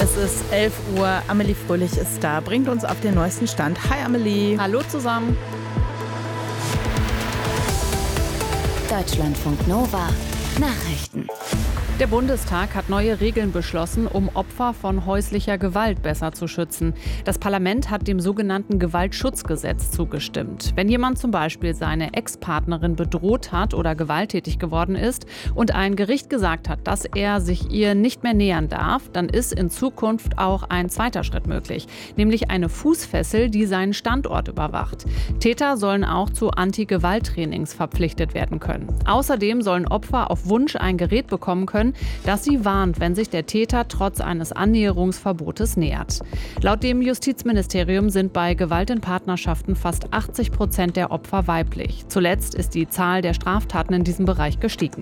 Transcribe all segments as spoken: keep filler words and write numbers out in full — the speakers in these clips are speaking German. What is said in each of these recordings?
Es ist elf Uhr, Amelie Fröhlich ist da, bringt uns auf den neuesten Stand. Hi Amelie. Hallo zusammen. Deutschlandfunk Nova Nachrichten. Der Bundestag hat neue Regeln beschlossen, um Opfer von häuslicher Gewalt besser zu schützen. Das Parlament hat dem sogenannten Gewaltschutzgesetz zugestimmt. Wenn jemand zum Beispiel seine Ex-Partnerin bedroht hat oder gewalttätig geworden ist und ein Gericht gesagt hat, dass er sich ihr nicht mehr nähern darf, dann ist in Zukunft auch ein zweiter Schritt möglich, nämlich eine Fußfessel, die seinen Standort überwacht. Täter sollen auch zu Anti-Gewalt-Trainings verpflichtet werden können. Außerdem sollen Opfer auf Wunsch ein Gerät bekommen können, das sie warnt, wenn sich der Täter trotz eines Annäherungsverbotes nähert. Laut dem Justizministerium sind bei Gewalt in Partnerschaften fast achtzig Prozent der Opfer weiblich. Zuletzt ist die Zahl der Straftaten in diesem Bereich gestiegen.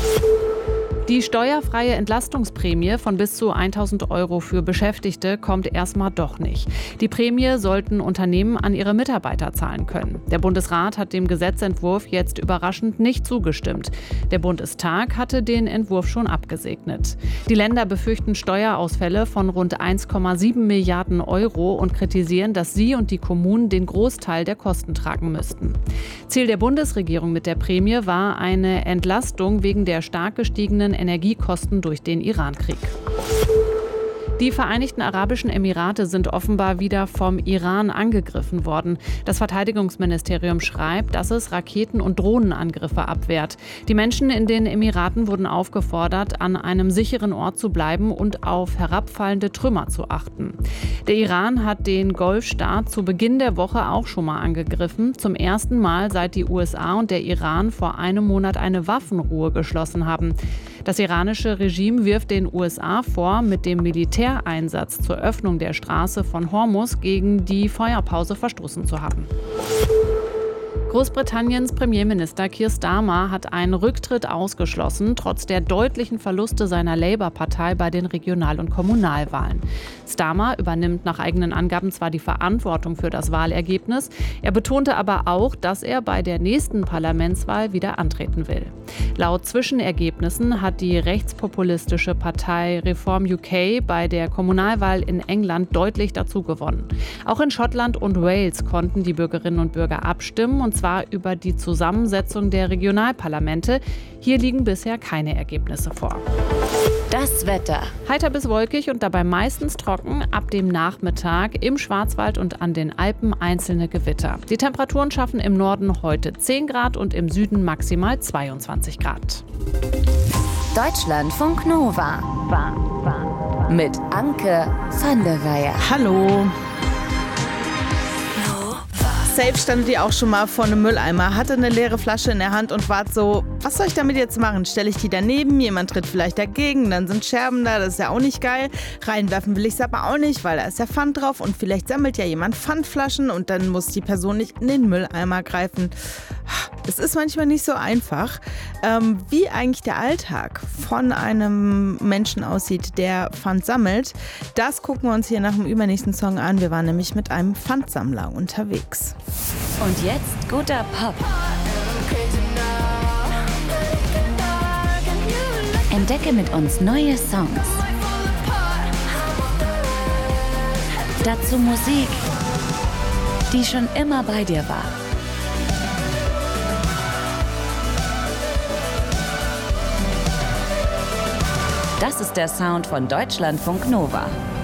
Die steuerfreie Entlastungsprämie von bis zu tausend Euro für Beschäftigte kommt erstmal doch nicht. Die Prämie sollten Unternehmen an ihre Mitarbeiter zahlen können. Der Bundesrat hat dem Gesetzentwurf jetzt überraschend nicht zugestimmt. Der Bundestag hatte den Entwurf schon abgesegnet. Die Länder befürchten Steuerausfälle von rund eins Komma sieben Milliarden Euro und kritisieren, dass sie und die Kommunen den Großteil der Kosten tragen müssten. Ziel der Bundesregierung mit der Prämie war eine Entlastung wegen der stark gestiegenen Energiekosten durch den Irankrieg. Die Vereinigten Arabischen Emirate sind offenbar wieder vom Iran angegriffen worden. Das Verteidigungsministerium schreibt, dass es Raketen- und Drohnenangriffe abwehrt. Die Menschen in den Emiraten wurden aufgefordert, an einem sicheren Ort zu bleiben und auf herabfallende Trümmer zu achten. Der Iran hat den Golfstaat zu Beginn der Woche auch schon mal angegriffen. Zum ersten Mal, seit die U S A und der Iran vor einem Monat eine Waffenruhe geschlossen haben. Das iranische Regime wirft den U S A vor, mit dem Militäreinsatz zur Öffnung der Straße von Hormuz gegen die Feuerpause verstoßen zu haben. Großbritanniens Premierminister Keir Starmer hat einen Rücktritt ausgeschlossen, trotz der deutlichen Verluste seiner Labour-Partei bei den Regional- und Kommunalwahlen. Starmer übernimmt nach eigenen Angaben zwar die Verantwortung für das Wahlergebnis, er betonte aber auch, dass er bei der nächsten Parlamentswahl wieder antreten will. Laut Zwischenergebnissen hat die rechtspopulistische Partei Reform U K bei der Kommunalwahl in England deutlich dazu gewonnen. Auch in Schottland und Wales konnten die Bürgerinnen und Bürger abstimmen, und zwar über die Zusammensetzung der Regionalparlamente. Hier liegen bisher keine Ergebnisse vor. Das Wetter. Heiter bis wolkig und dabei meistens trocken. Ab dem Nachmittag im Schwarzwald und an den Alpen einzelne Gewitter. Die Temperaturen schaffen im Norden heute zehn Grad und im Süden maximal zweiundzwanzig Grad. Deutschlandfunk Nova. Mit Anke van der Weyer. Hallo. Safe standet ihr auch schon mal vor einem Mülleimer, hatte eine leere Flasche in der Hand und wart so, was soll ich damit jetzt machen? Stelle ich die daneben, jemand tritt vielleicht dagegen, dann sind Scherben da, das ist ja auch nicht geil. Reinwerfen will ich es aber auch nicht, weil da ist ja Pfand drauf und vielleicht sammelt ja jemand Pfandflaschen und dann muss die Person nicht in den Mülleimer greifen. Es ist manchmal nicht so einfach, ähm, wie eigentlich der Alltag von einem Menschen aussieht, der Pfand sammelt. Das gucken wir uns hier nach dem übernächsten Song an. Wir waren nämlich mit einem Pfandsammler unterwegs. Und jetzt guter Pop. Entdecke mit uns neue Songs. Dazu Musik, die schon immer bei dir war. Das ist der Sound von Deutschlandfunk Nova.